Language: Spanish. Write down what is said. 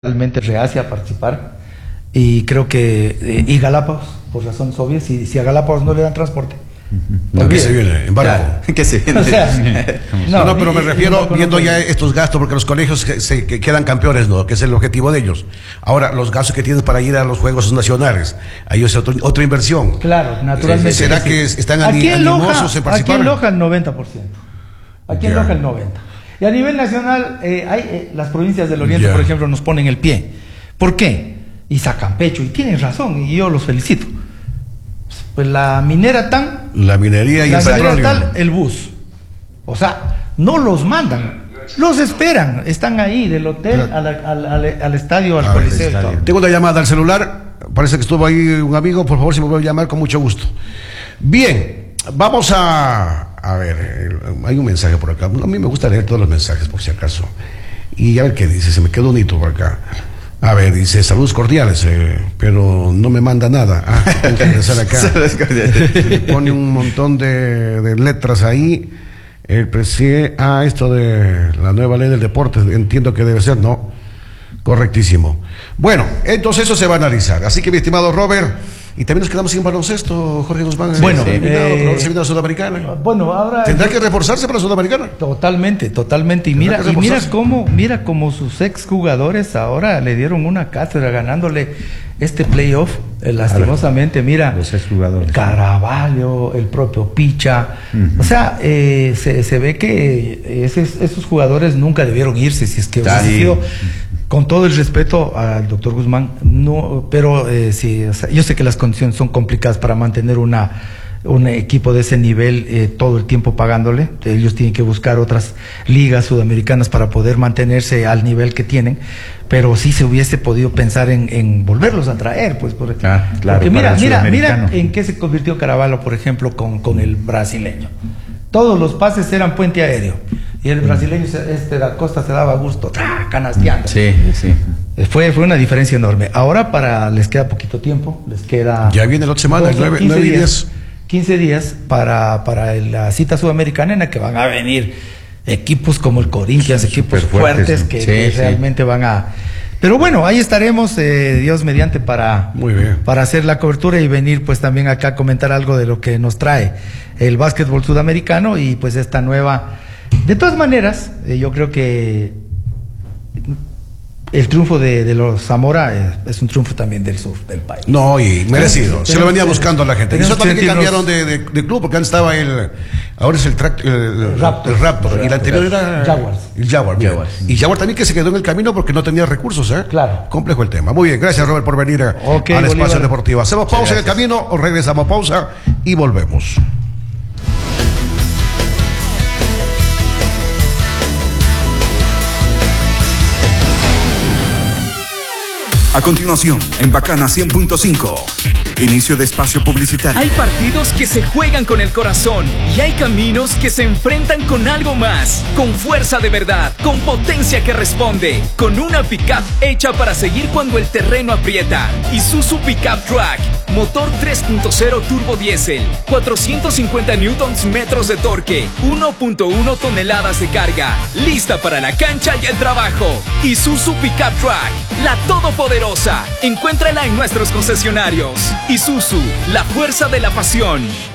realmente reacia a participar y creo que y Galápagos, por razones obvias, si a Galápagos no le dan transporte, ¿Qué se viene? ¿Embargo? ¿Qué se viene? o sea, No, pero me refiero viendo ya estos gastos, porque los colegios que quedan campeones, ¿no? Que es el objetivo de ellos. Ahora, los gastos que tienen para ir a los Juegos Nacionales, ahí es otra inversión. claro, naturalmente. ¿Será que están animosos en participar? Aquí en Loja el 90%. Aquí en Loja el 90%. Y a nivel nacional, las provincias del Oriente, por ejemplo, nos ponen el pie. ¿Por qué? Y sacan pecho, y tienen razón, y yo los felicito. Pues la minera TAN, la minería y el petróleo. El bus. O sea, no los mandan, los esperan. Están ahí del hotel al estadio, al coliseo. Tengo una llamada al celular. Parece que estuvo ahí un amigo. Por favor, si me puede llamar, con mucho gusto. Bien, vamos a ver. Hay un mensaje por acá. A mí me gusta leer todos los mensajes, por si acaso. Y a ver qué dice. Se me quedó un hito por acá. A ver, dice, saludos cordiales, pero no me manda nada. Tengo que regresar acá. Le pone un montón de letras ahí. El presidente, esto de la nueva ley del deporte, entiendo que debe ser, no. Correctísimo. Bueno, entonces eso se va a analizar. Así que, mi estimado Robert, y también nos quedamos sin baloncesto, Jorge Guzmán. Bueno, la Sudamericana. Bueno, ahora tendrá que reforzarse para la Sudamericana. Totalmente. Y mira cómo sus exjugadores ahora le dieron una cátedra ganándole este playoff, lastimosamente. Mira, los exjugadores. Caraballo, el propio Picha. O sea, se ve que esos jugadores nunca debieron irse, si es que hubiese sido. Con todo el respeto al doctor Guzmán, no, pero sí, o sea, yo sé que las condiciones son complicadas para mantener un equipo de ese nivel todo el tiempo pagándole. Ellos tienen que buscar otras ligas sudamericanas para poder mantenerse al nivel que tienen, pero sí se hubiese podido pensar en volverlos a traer, pues, porque mira en qué se convirtió Caraballo, por ejemplo, con el brasileño. Todos los pases eran puente aéreo. Y el brasileño, da Costa, se daba gusto, canasteando. Sí. Fue una diferencia enorme. Ahora les queda poquito tiempo, les queda... Ya viene la otra semana, 9 y 10. 15 días para la cita sudamericana, en la que van a venir equipos como el Corinthians, equipos fuertes, que realmente van a... Pero bueno, ahí estaremos, Dios mediante, para hacer la cobertura y venir pues también acá a comentar algo de lo que nos trae el básquetbol sudamericano y pues esta nueva... De todas maneras, yo creo que el triunfo de los Zamora es un triunfo también del sur del país. No, y merecido. Se lo venía buscando la gente. Y eso también que cambiaron de club, porque antes estaba ahora es el Raptor. Y el anterior era el Jaguar. Y Jaguar también, que se quedó en el camino porque no tenía recursos, Claro. Complejo el tema. Muy bien, gracias, Robert, por venir al Espacio Deportivo. Hacemos pausa en el camino, o regresamos a pausa y volvemos. A continuación, en Bacana 100.5, inicio de espacio publicitario. Hay partidos que se juegan con el corazón y hay caminos que se enfrentan con algo más, con fuerza de verdad, con potencia que responde, con una pickup hecha para seguir cuando el terreno aprieta. Isuzu Pickup Track, motor 3.0 turbo diésel, 450 Nm de torque, 1.1 toneladas de carga, lista para la cancha y el trabajo. Isuzu Pickup Track, la todopoderosa. Encuéntrala en nuestros concesionarios. Isuzu, la fuerza de la pasión.